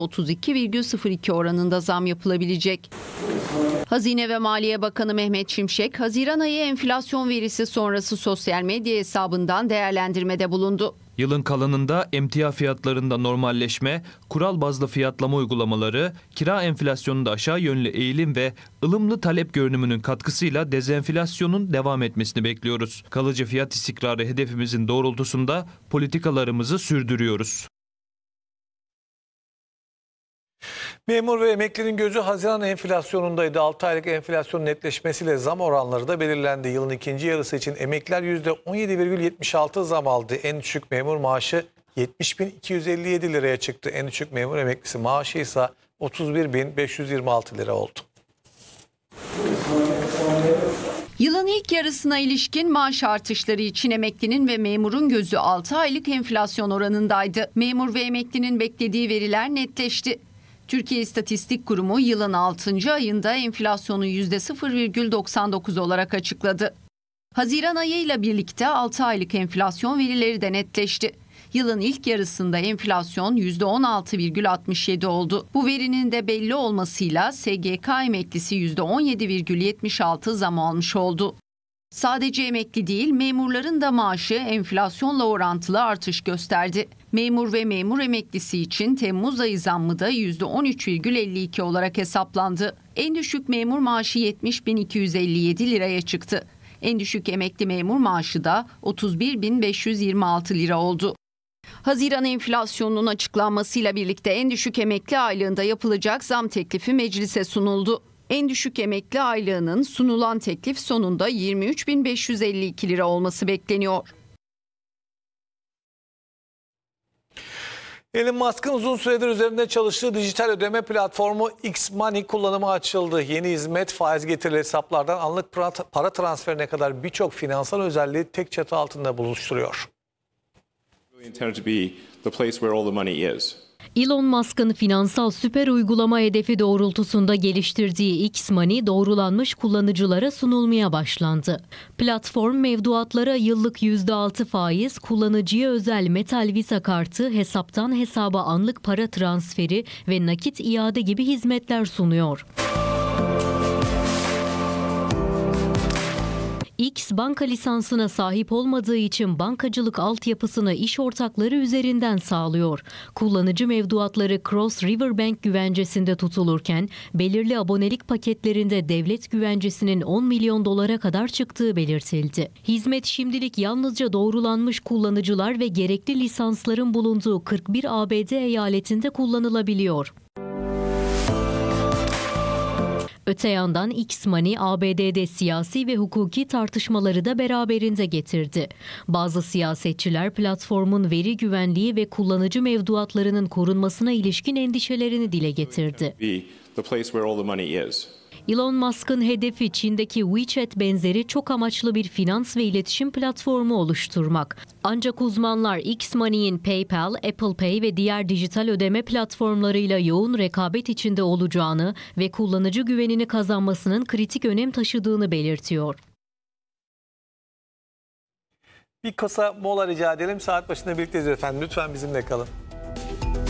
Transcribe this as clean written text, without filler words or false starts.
%32,02 oranında zam yapılabilecek. Hazine ve Maliye Bakanı Mehmet Şimşek, Haziran ayı enflasyon verisi sonrası sosyal medya hesabından değerlendirmede bulundu. Yılın kalanında emtia fiyatlarında normalleşme, kural bazlı fiyatlama uygulamaları, kira enflasyonunda aşağı yönlü eğilim ve ılımlı talep görünümünün katkısıyla dezenflasyonun devam etmesini bekliyoruz. Kalıcı fiyat istikrarı hedefimizin doğrultusunda politikalarımızı sürdürüyoruz. Memur ve emeklinin gözü Haziran enflasyonundaydı. 6 aylık enflasyon netleşmesiyle zam oranları da belirlendi. Yılın ikinci yarısı için emekliler %17,76 zam aldı. En düşük memur maaşı 70.257 liraya çıktı. En düşük memur emeklisi maaşı ise 31.526 lira oldu. Yılın ilk yarısına ilişkin maaş artışları için emeklinin ve memurun gözü 6 aylık enflasyon oranındaydı. Memur ve emeklinin beklediği veriler netleşti. Türkiye İstatistik Kurumu yılın 6. ayında enflasyonu %0,99 olarak açıkladı. Haziran ayıyla birlikte 6 aylık enflasyon verileri de netleşti. Yılın ilk yarısında enflasyon %16,67 oldu. Bu verinin de belli olmasıyla SGK emeklisi %17,76 zam almış oldu. Sadece emekli değil, memurların da maaşı enflasyonla orantılı artış gösterdi. Memur ve memur emeklisi için Temmuz ayı zammı da %13,52 olarak hesaplandı. En düşük memur maaşı 70.257 liraya çıktı. En düşük emekli memur maaşı da 31.526 lira oldu. Haziran enflasyonunun açıklanmasıyla birlikte en düşük emekli aylığında yapılacak zam teklifi meclise sunuldu. En düşük emekli aylığının sunulan teklif sonunda 23.552 lira olması bekleniyor. Elon Musk'ın uzun süredir üzerinde çalıştığı dijital ödeme platformu X-Money kullanıma açıldı. Yeni hizmet faiz getirili hesaplardan anlık para transferine kadar birçok finansal özelliği tek çatı altında buluşturuyor. Elon Musk'ın finansal süper uygulama hedefi doğrultusunda geliştirdiği X-Money doğrulanmış kullanıcılara sunulmaya başlandı. Platform mevduatlara yıllık %6 faiz, kullanıcıya özel metal visa kartı, hesaptan hesaba anlık para transferi ve nakit iade gibi hizmetler sunuyor. X, banka lisansına sahip olmadığı için bankacılık altyapısını iş ortakları üzerinden sağlıyor. Kullanıcı mevduatları Cross River Bank güvencesinde tutulurken, belirli abonelik paketlerinde devlet güvencesinin 10 milyon dolara kadar çıktığı belirtildi. Hizmet şimdilik yalnızca doğrulanmış kullanıcılar ve gerekli lisansların bulunduğu 41 ABD eyaletinde kullanılabiliyor. Öte yandan X-Money, ABD'de siyasi ve hukuki tartışmaları da beraberinde getirdi. Bazı siyasetçiler platformun veri güvenliği ve kullanıcı mevduatlarının korunmasına ilişkin endişelerini dile getirdi. Elon Musk'ın hedefi Çin'deki WeChat benzeri çok amaçlı bir finans ve iletişim platformu oluşturmak. Ancak uzmanlar X-Money'in PayPal, Apple Pay ve diğer dijital ödeme platformlarıyla yoğun rekabet içinde olacağını ve kullanıcı güvenini kazanmasının kritik önem taşıdığını belirtiyor. Bir kısa mola rica edelim. Saat başında birlikteyiz efendim. Lütfen bizimle kalın.